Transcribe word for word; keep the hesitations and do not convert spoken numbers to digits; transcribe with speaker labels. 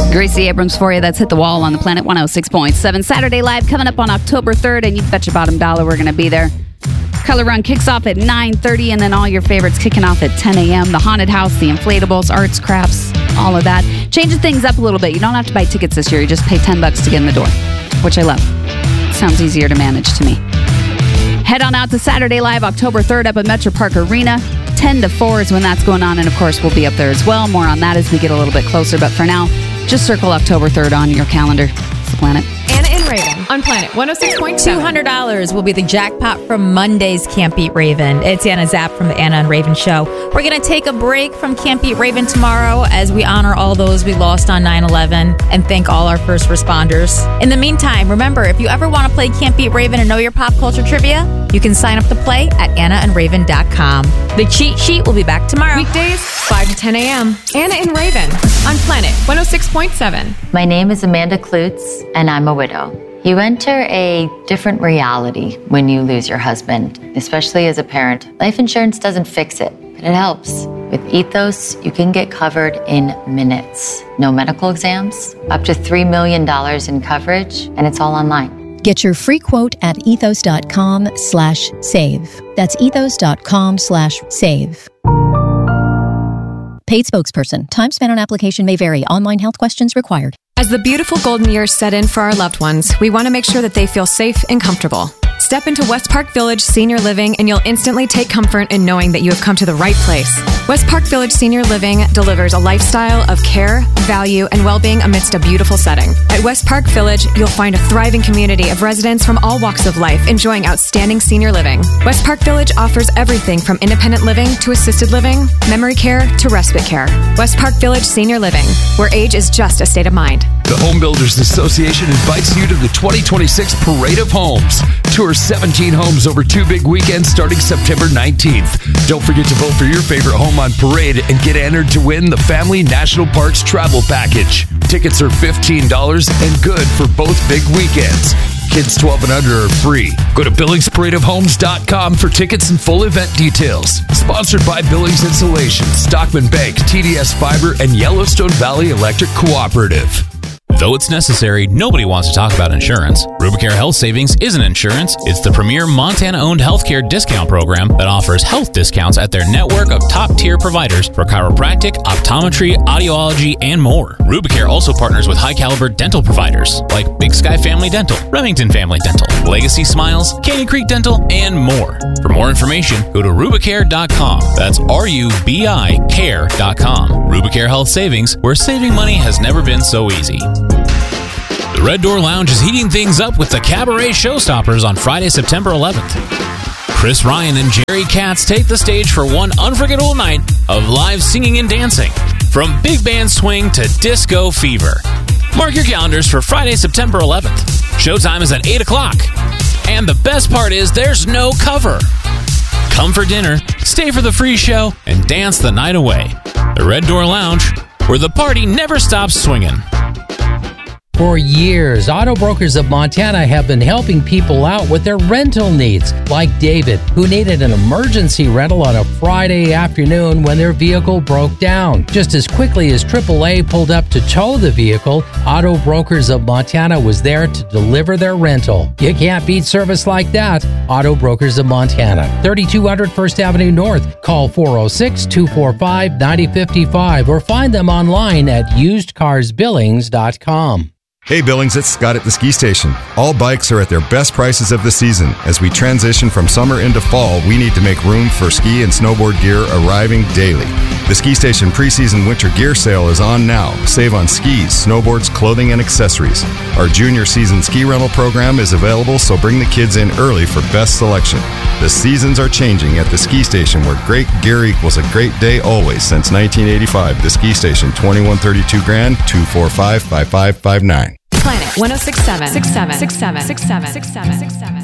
Speaker 1: Gracie Abrams for you. That's Hit the Wall on the Planet one oh six point seven. Saturday Live coming up on October third, and you bet your bottom dollar we're going to be there. Color Run kicks off at nine thirty, and then all your favorites kicking off at ten a.m. The Haunted House, the inflatables, arts, crafts, all of that. Changing things up a little bit. You don't have to buy tickets this year. You just pay ten bucks to get in the door, which I love. Sounds easier to manage to me. Head on out to Saturday Live, October third, up at Metro Park Arena. ten to four is when that's going on, and of course, we'll be up there as well. More on that as we get a little bit closer, but for now, just circle October third on your calendar. It's the Planet.
Speaker 2: Anna and Raven on Planet one oh six point seven.
Speaker 3: two hundred dollars will be the jackpot from Monday's Can't Beat Raven. It's Anna Zapp from the Anna and Raven Show. We're going to take a break from Can't Beat Raven tomorrow as we honor all those we lost on nine eleven and thank all our first responders. In the meantime, remember, if you ever want to play Can't Beat Raven and know your pop culture trivia, you can sign up to play at anna and raven dot com. The cheat sheet will be back tomorrow.
Speaker 2: Weekdays, five to ten a.m. Anna and Raven on Planet one oh six point seven.
Speaker 4: My name is Amanda Klutz, and I'm a widow. You enter a different reality when you lose your husband, especially as a parent. Life insurance doesn't fix it, but it helps. With Ethos, you can get covered in minutes. No medical exams, up to three million dollars in coverage, and it's all online.
Speaker 5: Get your free quote at ethos.com slash save. That's ethos.com slash save. Paid spokesperson. Time spent on application may vary. Online health questions required.
Speaker 2: As the beautiful golden years set in for our loved ones, we want to make sure that they feel safe and comfortable. Step into West Park Village Senior Living and you'll instantly take comfort in knowing that you have come to the right place. West Park Village Senior Living delivers a lifestyle of care, value, and well-being amidst a beautiful setting. At West Park Village, you'll find a thriving community of residents from all walks of life enjoying outstanding senior living. West Park Village offers everything from independent living to assisted living, memory care to respite care. West Park Village Senior Living, where age is just a state of mind.
Speaker 6: The Home Builders Association invites you to the twenty twenty-six Parade of Homes. Tour seventeen homes over two big weekends starting September nineteenth. Don't forget to vote for your favorite home on Parade and get entered to win the Family National Parks Travel Package. Tickets are fifteen dollars and good for both big weekends. Kids twelve and under are free. Go to billings parade of homes dot com for tickets and full event details. Sponsored by Billings Insulation, Stockman Bank, T D S Fiber, and Yellowstone Valley Electric Cooperative.
Speaker 7: Though it's necessary, nobody wants to talk about insurance. Rubicare Health Savings isn't insurance. It's the premier Montana-owned healthcare discount program that offers health discounts at their network of top-tier providers for chiropractic, optometry, audiology, and more. Rubicare also partners with high-caliber dental providers like Big Sky Family Dental, Remington Family Dental, Legacy Smiles, Caney Creek Dental, and more. For more information, go to rubicare dot com. That's R U B I care dot com. Rubicare Health Savings, where saving money has never been so easy. The Red Door Lounge is heating things up with the Cabaret Showstoppers on Friday, September eleventh. Chris Ryan and Jerry Katz take the stage for one unforgettable night of live singing and dancing, from big band swing to disco fever. Mark your calendars for Friday, September eleventh. Showtime is at eight o'clock. And the best part is there's no cover. Come for dinner, stay for the free show, and dance the night away. The Red Door Lounge, where the party never stops swinging.
Speaker 8: For years, Auto Brokers of Montana have been helping people out with their rental needs, like David, who needed an emergency rental on a Friday afternoon when their vehicle broke down. Just as quickly as triple A pulled up to tow the vehicle, Auto Brokers of Montana was there to deliver their rental. You can't beat service like that. Auto Brokers of Montana, thirty-two hundred First Avenue North. Call four oh six, two four five, nine oh five five or find them online at used cars billings dot com.
Speaker 9: Hey Billings, it's Scott at the ski station. All bikes are at their best prices of the season. As we transition from summer into fall, we need to make room for ski and snowboard gear arriving daily. The Ski Station preseason winter gear sale is on now. Save on skis, snowboards, clothing, and accessories. Our junior season ski rental program is available, so bring the kids in early for best selection. The seasons are changing at the Ski Station, where great gear equals a great day always since nineteen eighty-five. The Ski Station, twenty-one thirty-two Grand, two four five, five five five nine.
Speaker 2: Planet one oh six point seven, six seven, six seven, six seven, six seven, six seven.